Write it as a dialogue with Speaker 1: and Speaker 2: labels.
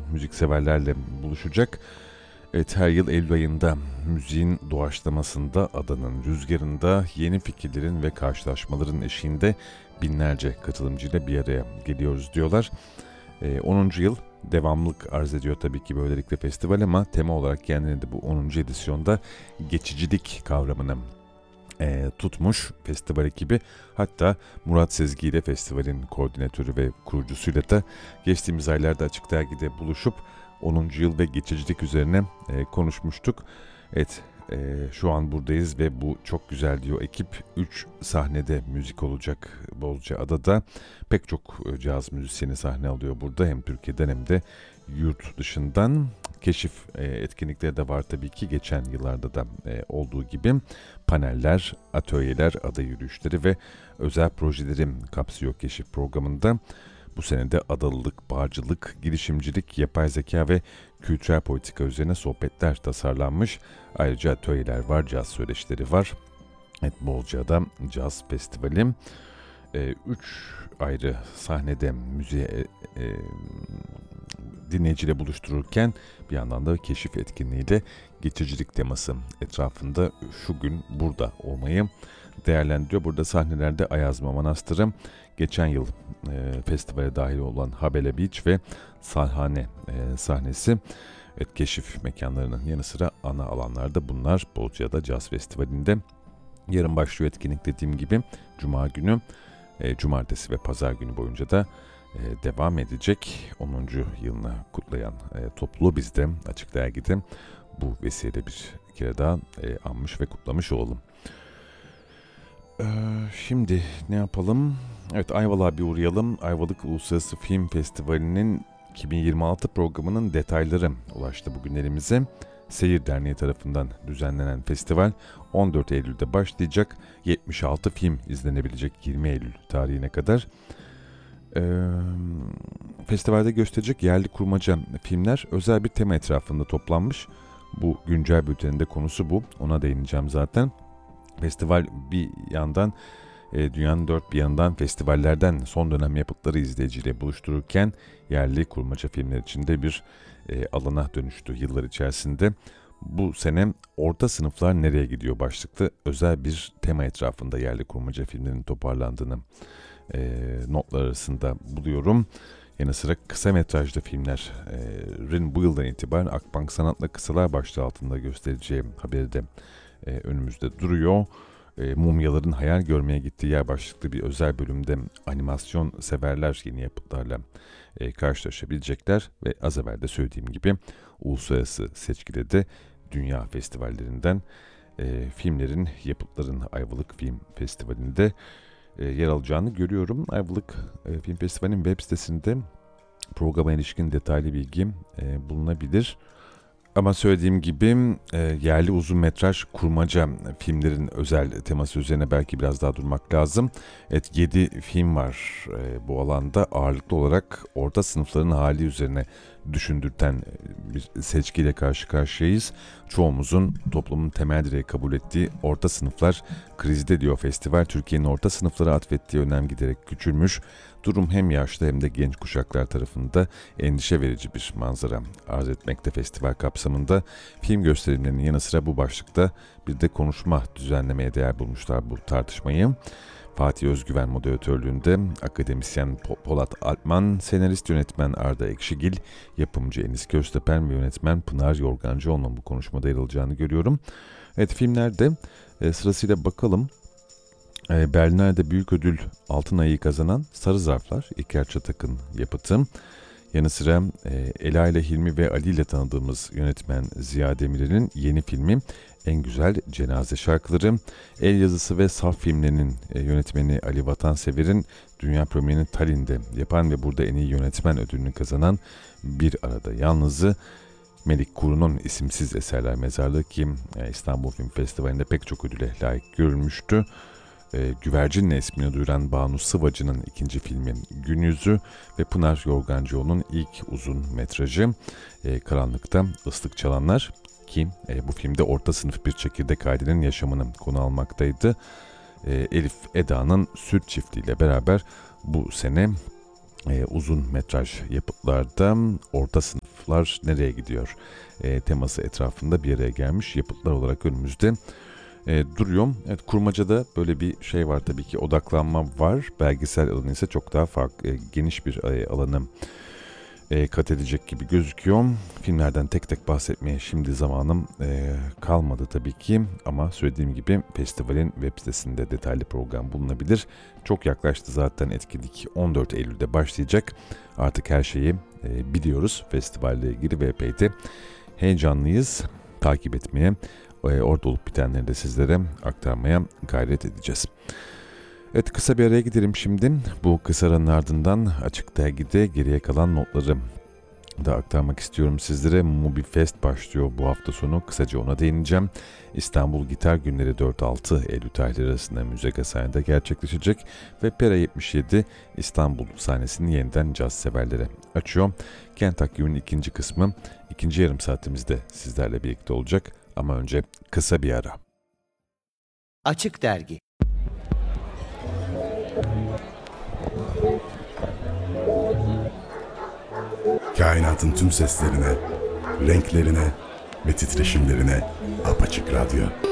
Speaker 1: müzikseverlerle buluşacak. Evet, her yıl Eylül ayında müziğin doğaçlamasında, adanın rüzgarında, yeni fikirlerin ve karşılaşmaların eşiğinde binlerce katılımcıyla bir araya geliyoruz diyorlar. 10. yıl devamlılık arz ediyor tabii ki böylelikle festival, ama tema olarak kendine de bu 10. edisyonda geçicilik kavramını tutmuş festival ekibi. Hatta Murat Sezgi ile festivalin koordinatörü ve kurucusuyla da geçtiğimiz aylarda Açık Dergi'de buluşup 10. yıl ve geçicilik üzerine konuşmuştuk. Evet, şu an buradayız ve bu çok güzel diyor ekip. 3 sahnede müzik olacak Bozcaada'da. Pek çok caz müzisyeni sahne alıyor burada, hem Türkiye'den hem de yurt dışından. Keşif etkinlikleri de var tabii ki, geçen yıllarda da olduğu gibi. Paneller, atölyeler, ada yürüyüşleri ve özel projeleri kapsıyor keşif programında. Bu sene de adalılık, bağcılık, girişimcilik, yapay zeka ve kültürel politika üzerine sohbetler tasarlanmış. Ayrıca atölyeler var, caz söyleşileri var. Evet, Bozcaada Caz Festivali. 3 ayrı sahnede müziğe dinleyiciyle buluştururken bir yandan da keşif etkinliğiyle geçicilik teması etrafında şu gün burada olmayı değerlendiriyor. Burada sahnelerde Ayazma Manastırı, geçen yıl festivale dahil olan Habele Beach ve Salhane sahnesi. Evet, keşif mekanlarının yanı sıra ana alanlarda bunlar Bozcaada Caz Festivali'nde. Yarın başlıyor etkinlik, dediğim gibi Cuma günü, Cumartesi ve Pazar günü boyunca da devam edecek. 10. yılını kutlayan topluluğu biz de Açık Dergi'de bu vesileyle bir kere daha anmış ve kutlamış olalım. Şimdi ne yapalım? Evet, Ayvalık'a bir uğrayalım. Ayvalık Uluslararası Film Festivali'nin 2026 programının detayları ulaştı bugün elimize. Seyir Derneği tarafından düzenlenen festival 14 Eylül'de başlayacak. 76 film izlenebilecek 20 Eylül tarihine kadar. Festivalde gösterecek yerli kurmaca filmler özel bir tema etrafında toplanmış. Bu güncel bülteninde konusu bu. Ona değineceğim zaten. Festival bir yandan dünyanın dört bir yanından festivallerden son dönem yapıtları izleyiciyle buluştururken yerli kurmaca filmler için de bir alana dönüştü yıllar içerisinde. Bu sene orta sınıflar nereye gidiyor başlıklı özel bir tema etrafında yerli kurmaca filmlerin toparlandığını notlar arasında buluyorum. Yanı sıra kısa metrajlı filmlerin bu yıldan itibaren Akbank Sanat'la kısalar başlığı altında göstereceği haberi de önümüzde duruyor. Mumyaların hayal görmeye gittiği yer başlıklı bir özel bölümde animasyon severler yeni yapıtlarla karşılaşabilecekler ve az evvel de söylediğim gibi uluslararası seçkide de dünya festivallerinden filmlerin, yapıtların Ayvalık Film Festivali'nde yer alacağını görüyorum. Ayvalık Film Festivali'nin web sitesinde programa ilişkin detaylı bilgi bulunabilir. Ama söylediğim gibi yerli uzun metraj kurmaca filmlerin özel teması üzerine belki biraz daha durmak lazım. Evet, 7 film var bu alanda, ağırlıklı olarak orta sınıfların hali üzerine düşündürten bir seçkiyle karşı karşıyayız. Çoğumuzun toplumun temel direği kabul ettiği orta sınıflar krizde diyor festival. Türkiye'nin orta sınıflara atfettiği önem giderek küçülmüş. Durum hem yaşlı hem de genç kuşaklar tarafında endişe verici bir manzara arz etmekte festival kapsamında. Film gösterimlerinin yanı sıra bu başlıkta bir de konuşma düzenlemeye değer bulmuşlar bu tartışmayı. Fatih Özgüven moderatörlüğünde akademisyen Polat Altman, senarist yönetmen Arda Ekşigil, yapımcı Enis Göztepen ve yönetmen Pınar Yorgancıoğlu'nun bu konuşmada yer alacağını görüyorum. Evet, filmlerde sırasıyla bakalım. Berlinale'de büyük ödül Altın Ayı'yı kazanan Sarı Zarflar, İlker Çatak'ın yapıtı. Yanı sıra Ela ile Hilmi ve Ali ile tanıdığımız yönetmen Ziya Demirel'in yeni filmi En Güzel Cenaze Şarkıları. El yazısı ve saf filmlerinin yönetmeni Ali Vatansever'in dünya premierini Tallinn'de yapan ve burada en iyi yönetmen ödülünü kazanan Bir Arada Yalnız'ı. Melik Kuru'nun isimsiz eserler mezarlığı ki İstanbul Film Festivali'nde pek çok ödüle layık görülmüştü. Güvercin'le ismini duyuran Banu Sıvacı'nın ikinci filmi Gün Yüzü ve Pınar Yorgancıoğlu'nun ilk uzun metrajı Karanlıkta Islık Çalanlar ki bu filmde orta sınıf bir çekirdek ailenin yaşamını konu almaktaydı. Elif Eda'nın Süt çiftliğiyle beraber bu sene uzun metraj yapıtlarda orta sınıflar Umutlar nereye gidiyor teması etrafında bir araya gelmiş yapıtlar olarak önümüzde duruyor. Evet, kurmacada böyle bir şey var tabii ki, odaklanma var. Belgesel alanı ise çok daha farklı, geniş bir alanı kat edecek gibi gözüküyor. Filmlerden tek tek bahsetmeye şimdi zamanım kalmadı tabii ki, ama söylediğim gibi festivalin web sitesinde detaylı program bulunabilir. Çok yaklaştı zaten etkinlik, 14 Eylül'de başlayacak. Artık her şeyi biliyoruz festivalle ilgili ve epey de heyecanlıyız. Takip etmeye, orada olup bitenleri de sizlere aktarmaya gayret edeceğiz. Evet, kısa bir araya gidelim şimdi. Bu kısa aranın ardından Açık Dergi'de geriye kalan notları da aktarmak istiyorum sizlere. MobiFest başlıyor bu hafta sonu. Kısaca ona değineceğim. İstanbul Gitar Günleri 4-6 Eylül tarihleri arasında Müzega sahnede gerçekleşecek ve Pera 77 İstanbul sahnesini yeniden caz severlere açıyor. Kent Akgüm'ün ikinci kısmı ikinci yarım saatimizde sizlerle birlikte olacak, ama önce kısa bir ara.
Speaker 2: Açık Dergi.
Speaker 3: Kainatın tüm seslerine, renklerine ve titreşimlerine apaçık radyo.